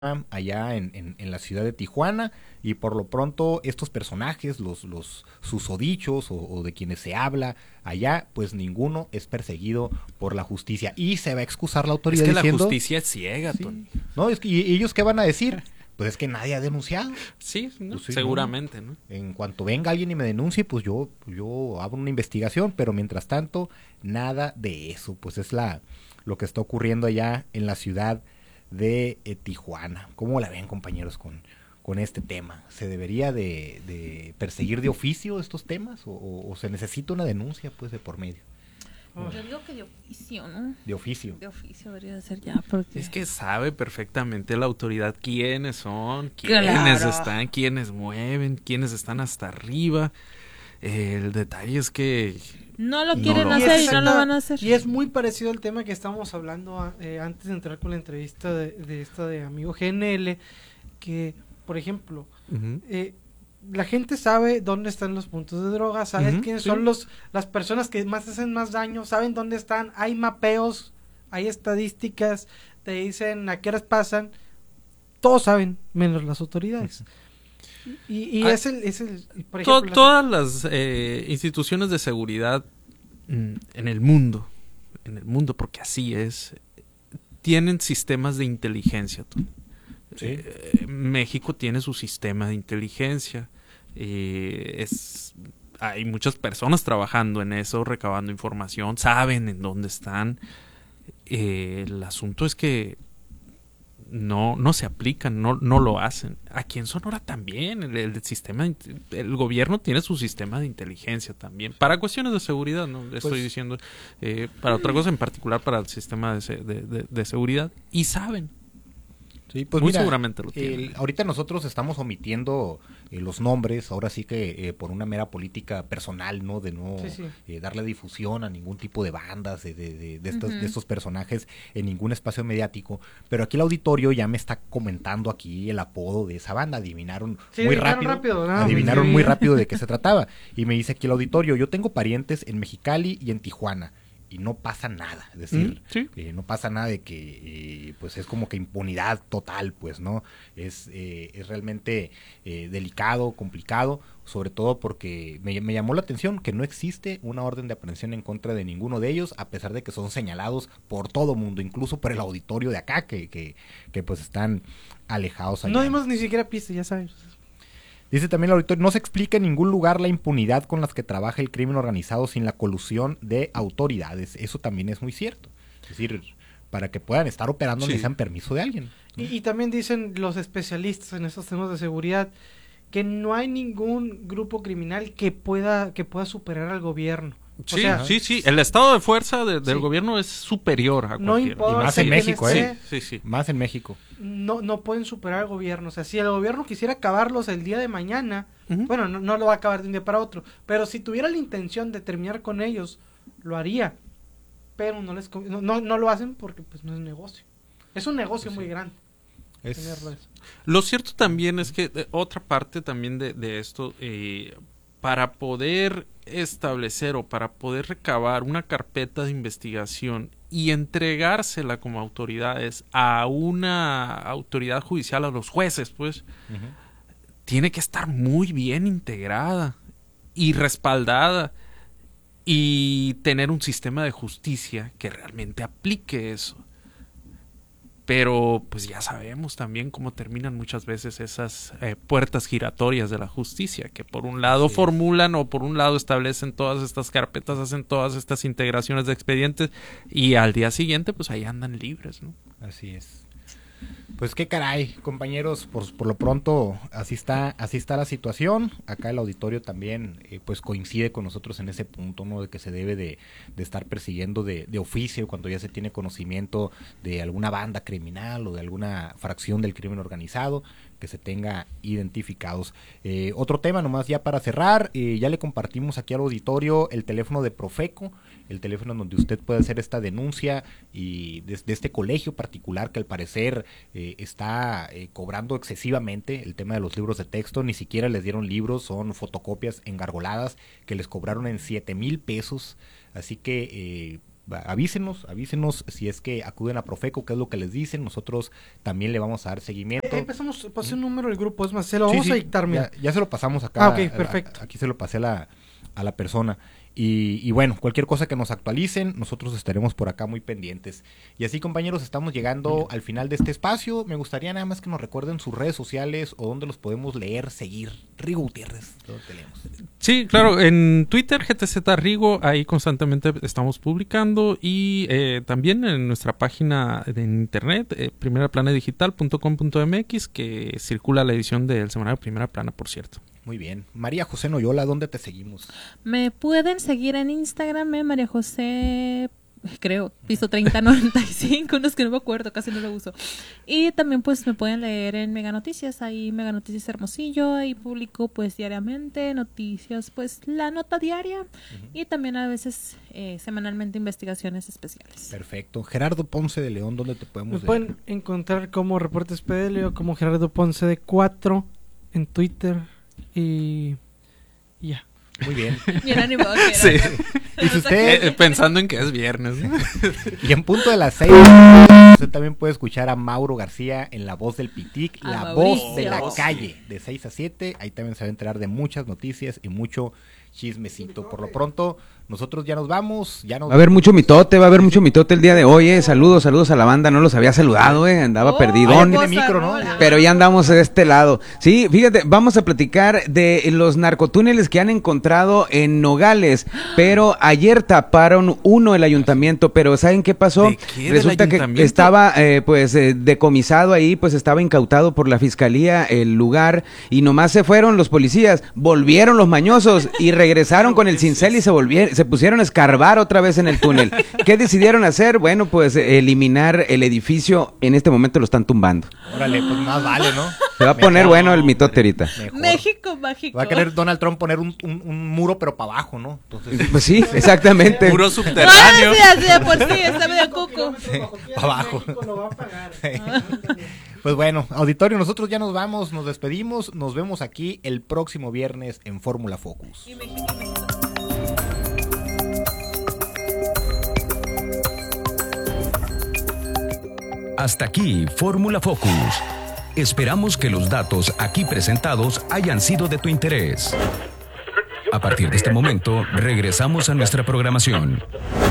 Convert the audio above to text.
allá en la ciudad de Tijuana, y por lo pronto estos personajes, los susodichos o de quienes se habla allá, pues ninguno es perseguido por la justicia, y se va a excusar la autoridad Es que diciendo, la justicia es ciega, sí, Tony. no, es que ¿y ellos qué van a decir? Pues es que nadie ha denunciado. Sí, ¿no? Pues sí, seguramente, ¿no? En cuanto venga alguien y me denuncie, pues yo abro una investigación, pero mientras tanto, nada de eso. Pues es lo que está ocurriendo allá en la ciudad de Tijuana. ¿Cómo la ven, compañeros, con este tema? ¿Se debería de perseguir de oficio estos temas o se necesita una denuncia, pues, de por medio? Yo digo que de oficio, ¿no? De oficio. De oficio debería de ser ya, porque... Es que sabe perfectamente la autoridad quiénes son, Claro. quiénes están, quiénes mueven, quiénes están hasta arriba. El detalle es que... no lo No quieren lo hacer y hacen. no lo van a hacer. Y es muy parecido al tema que estábamos hablando antes de entrar con la entrevista de esta de amigo GNL, que, por ejemplo, la gente sabe dónde están los puntos de droga, sabe quiénes son las personas que más hacen más daño, saben dónde están, hay mapeos, hay estadísticas, te dicen a qué horas pasan, todos saben, menos las autoridades. Y es el por ejemplo, todas las instituciones de seguridad en el mundo, porque así es, tienen sistemas de inteligencia, Tony. Sí. México tiene su sistema de inteligencia. Hay muchas personas trabajando en eso, recabando información, saben en dónde están. El asunto es que no se aplican, no lo hacen. Aquí en Sonora también, el gobierno tiene su sistema de inteligencia también, para cuestiones de seguridad, no estoy diciendo para otra cosa, en particular para el sistema de seguridad, y saben. Sí, pues muy mira, seguramente lo tienen. Ahorita nosotros estamos omitiendo los nombres, ahora sí que por una mera política personal, ¿no? De no darle difusión a ningún tipo de bandas, de estos personajes en ningún espacio mediático, pero aquí el auditorio ya me está comentando aquí el apodo de esa banda, adivinaron muy rápido de qué se trataba, y me dice aquí el auditorio, yo tengo parientes en Mexicali y en Tijuana, y no pasa nada, es decir, no pasa nada de que pues es como que impunidad total, pues, ¿no? Es realmente delicado, complicado, sobre todo porque me llamó la atención que no existe una orden de aprehensión en contra de ninguno de ellos, a pesar de que son señalados por todo mundo, incluso por el auditorio de acá, que pues están alejados allá. No dimos ni siquiera pista, ya sabes. Dice también el auditorio, no se explica en ningún lugar la impunidad con las que trabaja el crimen organizado sin la colusión de autoridades. Eso también es muy cierto. Es decir, para que puedan estar operando necesitan permiso de alguien, ¿no? Y también dicen los especialistas en estos temas de seguridad que no hay ningún grupo criminal que pueda superar al gobierno. Sí, o sea, sí, el estado de fuerza del gobierno es superior a no cualquiera. importa, y más en México, Sí. Más en México. No pueden superar al gobierno. O sea, si el gobierno quisiera acabarlos el día de mañana, bueno, no lo va a acabar de un día para otro, pero si tuviera la intención de terminar con ellos, lo haría. Pero no lo hacen porque pues no es negocio. Es un negocio muy grande. Lo cierto también es que otra parte también de esto, para poder establecer o para poder recabar una carpeta de investigación y entregársela como autoridades a una autoridad judicial, a los jueces, pues, tiene que estar muy bien integrada y respaldada y tener un sistema de justicia que realmente aplique eso. Pero pues ya sabemos también cómo terminan muchas veces esas puertas giratorias de la justicia, que por un lado formulan o por un lado establecen todas estas carpetas, hacen todas estas integraciones de expedientes y al día siguiente pues ahí andan libres, ¿no? Así es. Pues qué caray, compañeros, por lo pronto así está la situación. Acá el auditorio también pues coincide con nosotros en ese punto, ¿no? De que se debe de estar persiguiendo de oficio cuando ya se tiene conocimiento de alguna banda criminal o de alguna fracción del crimen organizado, que se tenga identificados. Otro tema nomás ya para cerrar, ya le compartimos aquí al auditorio el teléfono de Profeco, el teléfono donde usted puede hacer esta denuncia y de este colegio particular que al parecer está cobrando excesivamente el tema de los libros de texto. Ni siquiera les dieron libros, son fotocopias engargoladas que les cobraron en 7,000 pesos, así que avísenos si es que acuden a Profeco, qué es lo que les dicen, nosotros también le vamos a dar seguimiento. Pasé un número del grupo, es más, se lo vamos a dictar, mira. Ya se lo pasamos acá. Ok, perfecto. Aquí se lo pasé a la persona. Y bueno, cualquier cosa que nos actualicen, nosotros estaremos por acá muy pendientes. Y así, compañeros, estamos llegando al final de este espacio. Me gustaría nada más que nos recuerden sus redes sociales o dónde los podemos leer, seguir. Rigo Gutiérrez, ¿dónde te leemos? Sí, claro, en Twitter, GTZ Rigo, ahí constantemente estamos publicando, y también en nuestra página de internet, primeraplanadigital.com.mx, que circula la edición del semanario Primera Plana, por cierto. Muy bien. María José Noyola, ¿dónde te seguimos? Me pueden seguir en Instagram, María José, creo, piso 3095, unos que no me acuerdo, casi no lo uso. Y también pues me pueden leer en Mega Noticias, ahí Mega Noticias Hermosillo, ahí publico pues diariamente noticias, pues la nota diaria, y también a veces semanalmente investigaciones especiales. Perfecto. Gerardo Ponce de León, ¿dónde te podemos leer? Me pueden encontrar como Reportes PDL o como Gerardo Ponce de 4 en Twitter. Y ya. Muy bien. Bien animado. Sí. Y si usted pensando en que es viernes. Y en punto de las 6, usted también puede escuchar a Mauro García en La Voz del Pitic, la voz de la calle, de 6 a 7. Ahí también se va a enterar de muchas noticias y mucho chismecito. Por lo pronto, nosotros ya nos vamos. Va a haber mucho mitote el día de hoy, Saludos a la banda, no los había saludado, andaba perdidón. Pero ya andamos de este lado. Sí, fíjate, vamos a platicar de los narcotúneles que han encontrado en Nogales, pero ayer taparon uno el ayuntamiento, pero ¿saben qué pasó? Resulta que estaba decomisado ahí, pues estaba incautado por la fiscalía el lugar, y nomás se fueron los policías, volvieron los mañosos y regresaron con el cincel y se pusieron a escarbar otra vez en el túnel. ¿Qué decidieron hacer? Bueno, pues eliminar el edificio. En este momento lo están tumbando. Órale, pues más vale, ¿no? Se va a poner bueno el mitote ahorita. México mágico. Va a querer Donald Trump poner un muro, pero para abajo, ¿no? Entonces... Pues sí, exactamente. Muro subterráneo. No, por sí, está medio coco. Para abajo. Pues bueno, auditorio, nosotros ya nos vamos, nos despedimos, nos vemos aquí el próximo viernes en Fórmula Focus. Hasta aquí Fórmula Focus. Esperamos que los datos aquí presentados hayan sido de tu interés. A partir de este momento, regresamos a nuestra programación.